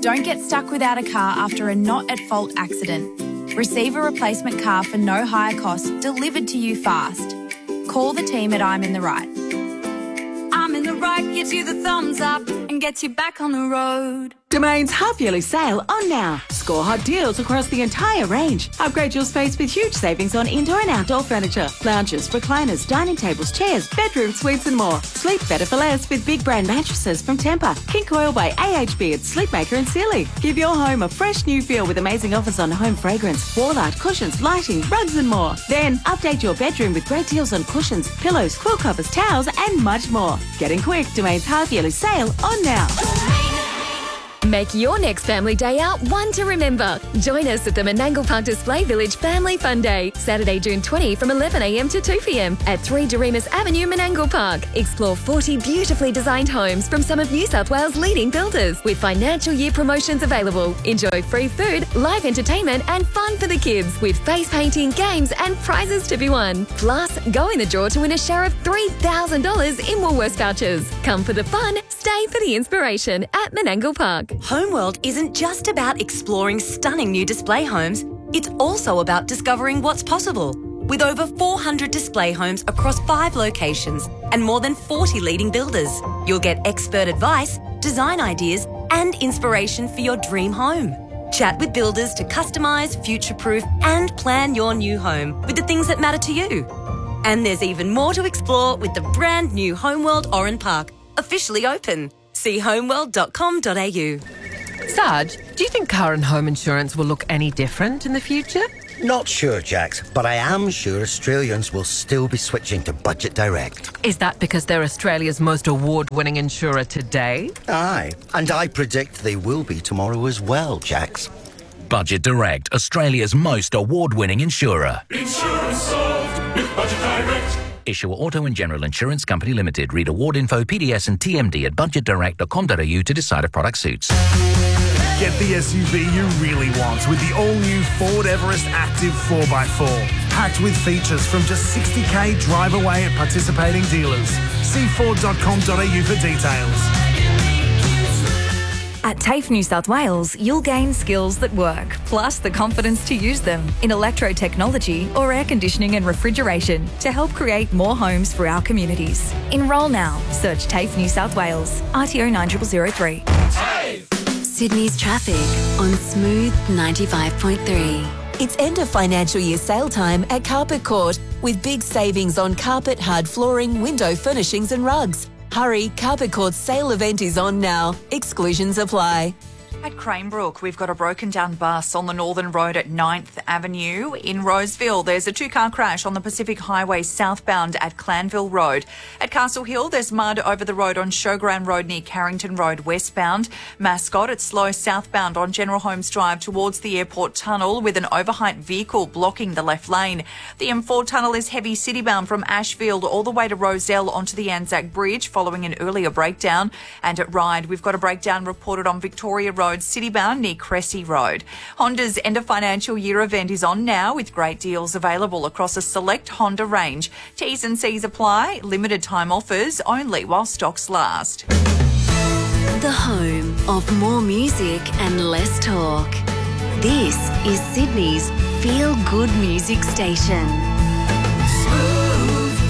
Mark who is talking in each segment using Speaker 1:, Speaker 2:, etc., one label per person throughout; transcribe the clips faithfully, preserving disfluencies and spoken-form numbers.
Speaker 1: Don't get stuck without a car after a not-at-fault accident. Receive a replacement car for no higher cost delivered to you fast. Call the team at I'm in the Right. I'm in the Right gives you the thumbs up and gets you back on the road.
Speaker 2: Domain's half-yearly sale on now. Score hot deals across the entire range. Upgrade your space with huge savings on indoor and outdoor furniture, lounges, recliners, dining tables, chairs, bedroom suites and more. Sleep better for less with big brand mattresses from Tempur, King Coil by A H B, and Sleepmaker and Sealy. Give your home a fresh new feel with amazing offers on home fragrance, wall art, cushions, lighting, rugs and more. Then update your bedroom with great deals on cushions, pillows, quilt covers, towels and much more. Getting quick, Domain's half-yearly sale on now.
Speaker 3: Make your next family day out one to remember. Join us at the Menangle Park Display Village Family Fun Day, Saturday, June twentieth from eleven a m to two p m at three Doremus Avenue, Menangle Park. Explore forty beautifully designed homes from some of New South Wales' leading builders with financial year promotions available. Enjoy free food, live entertainment and fun for the kids with face painting, games and prizes to be won. Plus, go in the draw to win a share of three thousand dollars in Woolworths vouchers. Come for the fun, stay for the inspiration at Menangle Park.
Speaker 4: Homeworld isn't just about exploring stunning new display homes, it's also about discovering what's possible. With over four hundred display homes across five locations and more than forty leading builders, you'll get expert advice, design ideas and inspiration for your dream home. Chat with builders to customise, future-proof and plan your new home with the things that matter to you. And there's even more to explore with the brand new Homeworld Oran Park, officially open. See homeworld dot com dot a u.
Speaker 5: Sarge, do you think car and home insurance will look any different in the future?
Speaker 6: Not sure, Jax, but I am sure Australians will still be switching to Budget Direct.
Speaker 5: Is that because they're Australia's most award-winning insurer today?
Speaker 6: Aye, and I predict they will be tomorrow as well, Jax.
Speaker 7: Budget Direct, Australia's most award-winning insurer.
Speaker 8: Insurance solved with Budget Direct.
Speaker 7: Issuer Auto and General Insurance Company Limited. Read award info, P D S and T M D at budget direct dot com dot a u to decide if product suits.
Speaker 9: Get the S U V you really want with the all-new Ford Everest Active four by four. Packed with features from just sixty k drive away at participating dealers. See ford dot com dot a u for details.
Speaker 1: At TAFE New South Wales, you'll gain skills that work, plus the confidence to use them in electro-technology or air conditioning and refrigeration to help create more homes for our communities. Enrol now. Search TAFE New South Wales. R T O nine zero zero three.
Speaker 10: Sydney's traffic on Smooth ninety-five point three.
Speaker 11: It's end of financial year sale time at Carpet Court with big savings on carpet, hard flooring, window furnishings and rugs. Hurry, Carpet Court's sale event is on now. Exclusions apply.
Speaker 12: At Cranebrook, we've got a broken down bus on the Northern Road at ninth Avenue. In Roseville, there's a two-car crash on the Pacific Highway southbound at Clanville Road. At Castle Hill, there's mud over the road on Showground Road near Carrington Road westbound. Mascot, it's slow southbound on General Holmes Drive towards the airport tunnel with an overheight vehicle blocking the left lane. The M four tunnel is heavy citybound from Ashfield all the way to Rozelle onto the Anzac Bridge following an earlier breakdown. And at Ryde, we've got a breakdown reported on Victoria Road citybound near Cressy Road. Honda's end of financial year event is on now with great deals available across a select Honda range. T's and C's apply. Limited time offers only while stocks last.
Speaker 10: The home of more music and less talk. This is Sydney's Feel Good Music Station.
Speaker 8: Smooth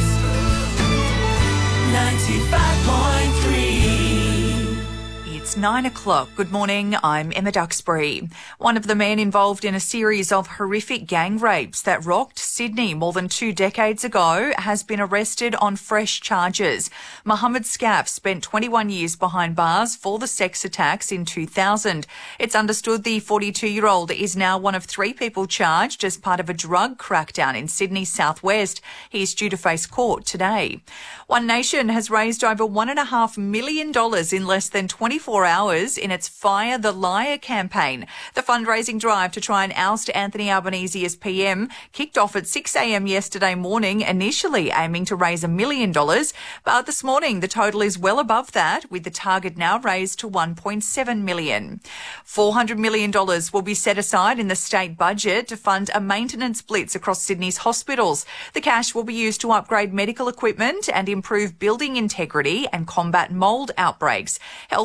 Speaker 8: ninety-five point three.
Speaker 12: It's nine o'clock. Good morning. I'm Emma Duxbury. One of the men involved in a series of horrific gang rapes that rocked Sydney more than two decades ago has been arrested on fresh charges. Mohammed Scaff spent twenty-one years behind bars for the sex attacks in two thousand. It's understood the forty-two-year-old is now one of three people charged as part of a drug crackdown in Sydney's southwest. He's due to face court today. One Nation has raised over one and a half million dollars in less than twenty-four hours in its Fire the Liar campaign. The fundraising drive to try and oust Anthony Albanese as P M kicked off at six a m yesterday morning, initially aiming to raise a million dollars. But this morning, the total is well above that, with the target now raised to one point seven million dollars. four hundred million dollars will be set aside in the state budget to fund a maintenance blitz across Sydney's hospitals. The cash will be used to upgrade medical equipment and improve building integrity and combat mould outbreaks. Health Minister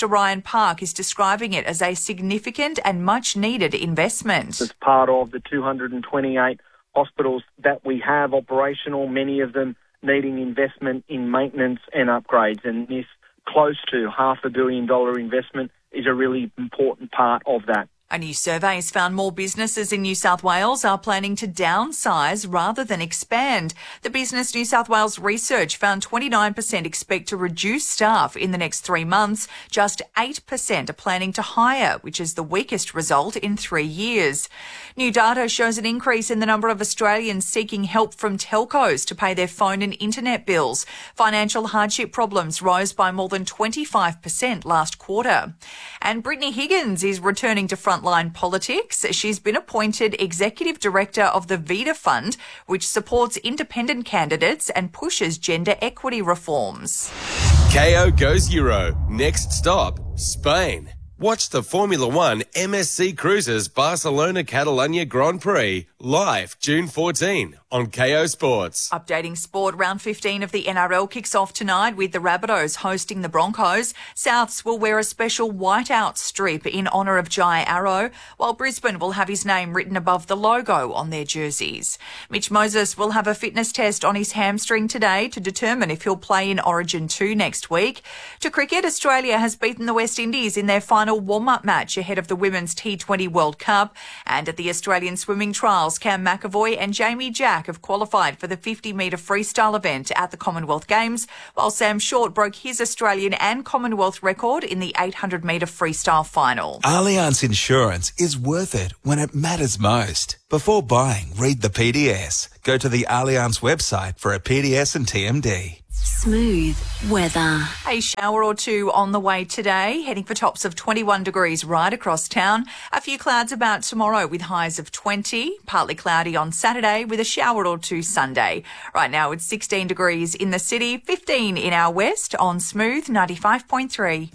Speaker 12: Ryan Park is describing it as a significant and much-needed investment.
Speaker 13: As part of the two hundred twenty-eight hospitals that we have operational, many of them needing investment in maintenance and upgrades, and this close to half a billion dollar investment is a really important part of that.
Speaker 12: A new survey has found more businesses in New South Wales are planning to downsize rather than expand. The Business New South Wales research found twenty-nine percent expect to reduce staff in the next three months. Just eight percent are planning to hire, which is the weakest result in three years. New data shows an increase in the number of Australians seeking help from telcos to pay their phone and internet bills. Financial hardship problems rose by more than twenty-five percent last quarter. And Brittany Higgins is returning to front Frontline politics. She's been appointed Executive Director of the Vida Fund, which supports independent candidates and pushes gender equity reforms.
Speaker 14: K O goes Euro. Next stop, Spain. Watch the Formula One M S C Cruises Barcelona Catalunya Grand Prix live June fourteenth on K O Sports.
Speaker 12: Updating sport, round fifteen of the N R L kicks off tonight with the Rabbitohs hosting the Broncos. Souths will wear a special whiteout strip in honour of Jai Arrow, while Brisbane will have his name written above the logo on their jerseys. Mitch Moses will have a fitness test on his hamstring today to determine if he'll play in Origin two next week. To cricket, Australia has beaten the West Indies in their final warm-up match ahead of the Women's T twenty World Cup. And at the Australian swimming trials, Cam McAvoy and Jamie Jack have qualified for the fifty metre freestyle event at the Commonwealth Games, while Sam Short broke his Australian and Commonwealth record in the eight hundred metre freestyle final.
Speaker 15: Allianz Insurance is worth it when it matters most. Before buying, read the P D S. Go to the Allianz website for a P D S and T M D.
Speaker 10: Smooth weather.
Speaker 12: A shower or two on the way today, heading for tops of twenty-one degrees right across town. A few clouds about tomorrow with highs of twenty. Partly cloudy on Saturday with a shower or two Sunday. Right now it's sixteen degrees in the city, fifteen in our west on Smooth ninety-five point three.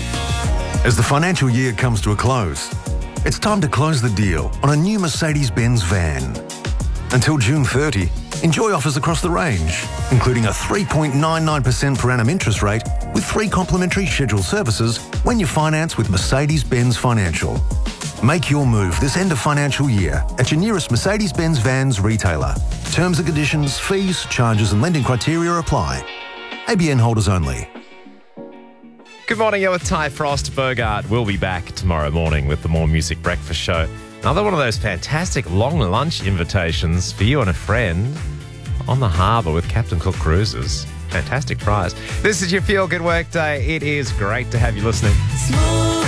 Speaker 16: As the financial year comes to a close, it's time to close the deal on a new Mercedes-Benz van. Until June thirtieth, enjoy offers across the range, including a three point nine nine percent per annum interest rate with three complimentary scheduled services when you finance with Mercedes-Benz Financial. Make your move this end of financial year at your nearest Mercedes-Benz Vans retailer. Terms and conditions, fees, charges and lending criteria apply. A B N holders only.
Speaker 17: Good morning, you're with Ty Frost. Burgard will be back tomorrow morning with the More Music Breakfast Show. Another one of those fantastic long lunch invitations for you and a friend on the harbour with Captain Cook Cruises. Fantastic prize. This is your Feel Good Work Day. It is great to have you listening.
Speaker 8: Smooth.